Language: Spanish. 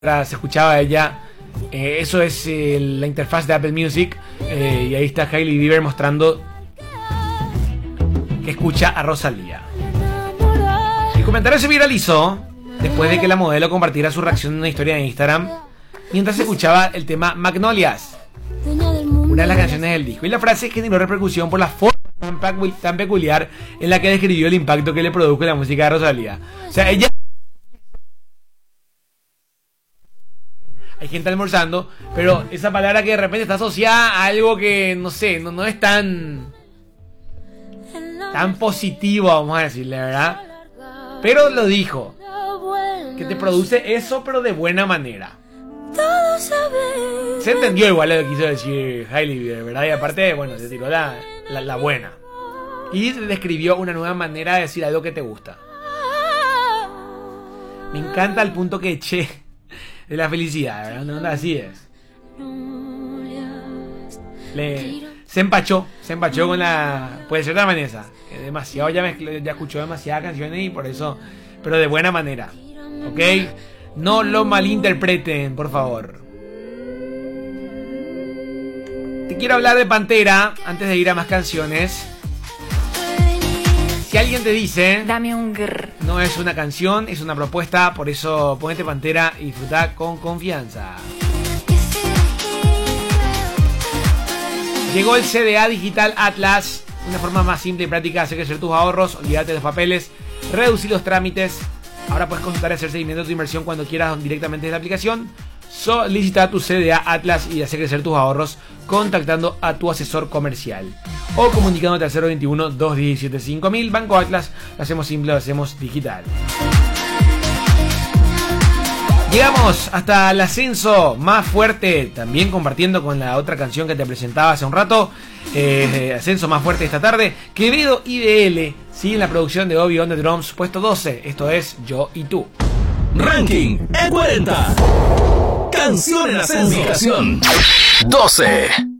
Se escuchaba ella. Eso es la interfaz de Apple Music. Y ahí está Hailey Bieber mostrando que escucha a Rosalía. El comentario se viralizó después de que la modelo compartiera su reacción en una historia de Instagram mientras escuchaba el tema Magnolias, una de las canciones del disco. Y la frase generó repercusión por la forma tan peculiar en la que describió el impacto que le produjo la música de Rosalía. O sea, ella... Hay gente almorzando, pero esa palabra que de repente está asociada a algo que, no sé, no es tan positivo, vamos a decirle, ¿verdad? Pero lo dijo, que te produce eso, pero de buena manera. Se entendió igual lo que quiso decir Hailey Bieber, ¿verdad? Y aparte, bueno, se tiró la buena. Y describió una nueva manera de decir algo que te gusta. Me encanta el punto que eché de la felicidad, ¿verdad? No, así es. Se empachó con la... Puede ser la Vanessa. Demasiado, ya escuchó demasiadas canciones y por eso... Pero de buena manera. ¿Ok? No lo malinterpreten, por favor. Te quiero hablar de Pantera antes de ir a más canciones. Si alguien te dice... Dame un grrr. No es una canción, es una propuesta. Por eso ponete Pantera y disfruta con confianza. Llegó el CDA Digital Atlas. Una forma más simple y práctica de hacer crecer tus ahorros. Olvídate de los papeles, reducir los trámites. Ahora puedes consultar y hacer seguimiento de tu inversión cuando quieras directamente desde la aplicación. Solicita tu CDA Atlas y hacer crecer tus ahorros contactando a tu asesor comercial o comunicándote al 021-217-5000. Banco Atlas, lo hacemos simple, lo hacemos digital. Llegamos hasta el ascenso más fuerte, también compartiendo con la otra canción que te presentaba hace un rato. Ascenso más fuerte esta tarde, Quevedo IDL, sí, en la producción de Obi on the Drums, puesto 12. Esto es Yo y Tú. Ranking E40. Canción en ascenso. Ubicación 12.